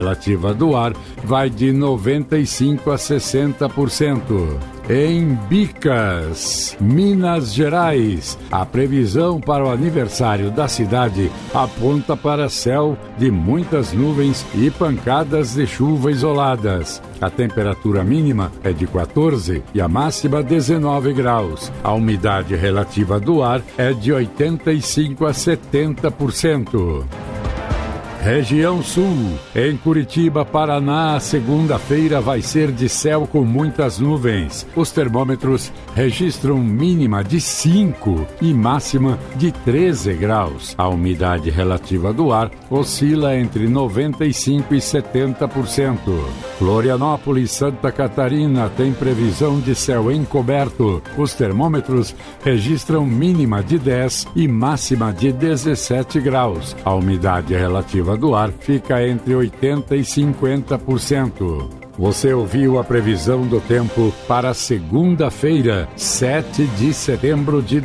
relativa do ar vai de 95% a 60%. Em Bicas, Minas Gerais, a previsão para o aniversário da cidade aponta para céu de muitas nuvens e pancadas de chuva isoladas. A temperatura mínima é de 14 e a máxima 19 graus. A umidade relativa do ar é de 85% a 70%. Região Sul, em Curitiba, Paraná, segunda-feira vai ser de céu com muitas nuvens. Os termômetros registram mínima de 5 e máxima de 13 graus. A umidade relativa do ar oscila entre 95% e 70%. Florianópolis, Santa Catarina, tem previsão de céu encoberto. Os termômetros registram mínima de 10 e máxima de 17 graus. A umidade relativa do ar fica entre 80% e 50%. Você ouviu a previsão do tempo para segunda-feira, 7 de setembro de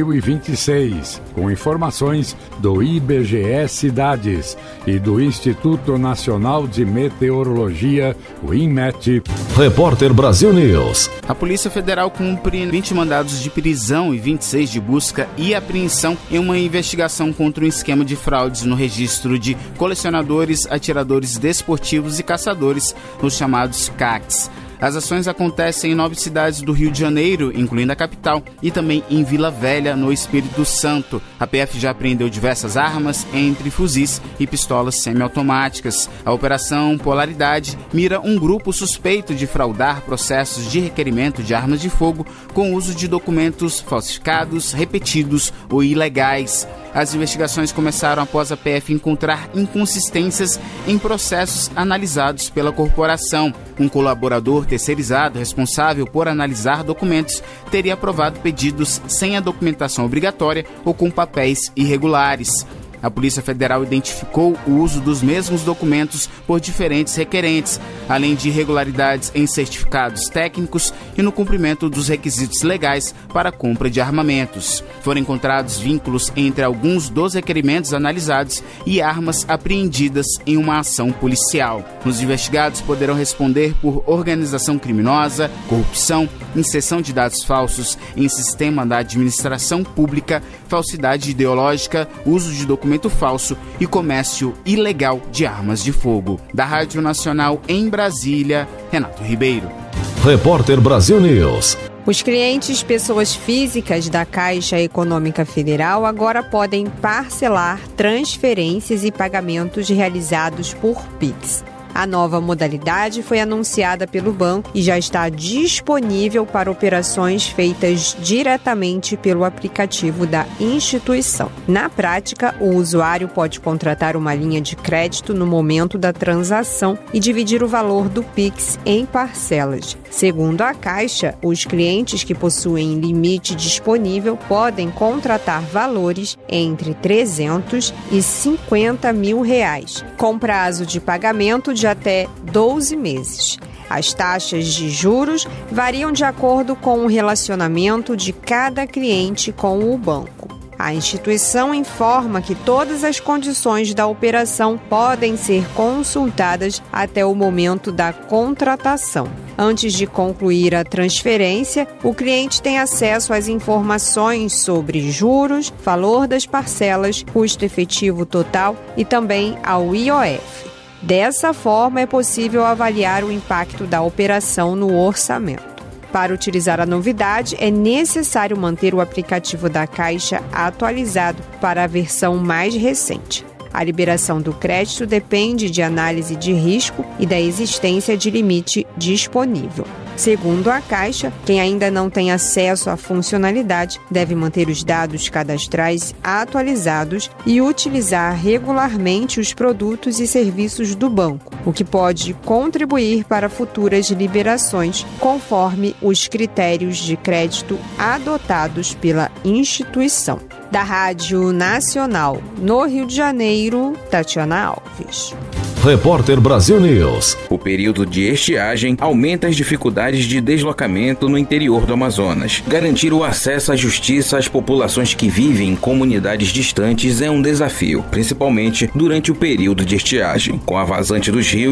2026, com informações do IBGE Cidades e do Instituto Nacional de Meteorologia, o INMET. Repórter Brasil News. A Polícia Federal cumpre 20 mandados de prisão e 26 de busca e apreensão em uma investigação contra um esquema de fraudes no registro de colecionadores, atiradores desportivos e caçadores, os chamados CACs. As ações acontecem em 9 cidades do Rio de Janeiro, incluindo a capital, e também em Vila Velha, no Espírito Santo. A PF já apreendeu diversas armas, entre fuzis e pistolas semiautomáticas. A Operação Polaridade mira um grupo suspeito de fraudar processos de requerimento de armas de fogo com uso de documentos falsificados, repetidos ou ilegais. As investigações começaram após a PF encontrar inconsistências em processos analisados pela corporação. Um colaborador terceirizado responsável por analisar documentos teria aprovado pedidos sem a documentação obrigatória ou com papéis irregulares. A Polícia Federal identificou o uso dos mesmos documentos por diferentes requerentes, além de irregularidades em certificados técnicos e no cumprimento dos requisitos legais para a compra de armamentos. Foram encontrados vínculos entre alguns dos requerimentos analisados e armas apreendidas em uma ação policial. Os investigados poderão responder por organização criminosa, corrupção, inserção de dados falsos em sistema da administração pública, falsidade ideológica, uso de documento falso e comércio ilegal de armas de fogo. Da Rádio Nacional em Brasília, Renato Ribeiro. Repórter Brasil News. Os clientes, pessoas físicas da Caixa Econômica Federal, agora podem parcelar transferências e pagamentos realizados por Pix. A nova modalidade foi anunciada pelo banco e já está disponível para operações feitas diretamente pelo aplicativo da instituição. Na prática, o usuário pode contratar uma linha de crédito no momento da transação e dividir o valor do Pix em parcelas. Segundo a Caixa, os clientes que possuem limite disponível podem contratar valores entre R$300 e R$50 mil, com prazo de pagamento de até 12 meses. As taxas de juros variam de acordo com o relacionamento de cada cliente com o banco. A instituição informa que todas as condições da operação podem ser consultadas até o momento da contratação. Antes de concluir a transferência, o cliente tem acesso às informações sobre juros, valor das parcelas, custo efetivo total e também ao IOF. Dessa forma, é possível avaliar o impacto da operação no orçamento. Para utilizar a novidade, é necessário manter o aplicativo da Caixa atualizado para a versão mais recente. A liberação do crédito depende de análise de risco e da existência de limite disponível. Segundo a Caixa, quem ainda não tem acesso à funcionalidade deve manter os dados cadastrais atualizados e utilizar regularmente os produtos e serviços do banco, o que pode contribuir para futuras liberações, conforme os critérios de crédito adotados pela instituição. Da Rádio Nacional, no Rio de Janeiro, Tatiana Alves. Repórter Brasil News. O período de estiagem aumenta as dificuldades de deslocamento no interior do Amazonas. Garantir o acesso à justiça às populações que vivem em comunidades distantes é um desafio, principalmente durante o período de estiagem. Com a vazante dos rios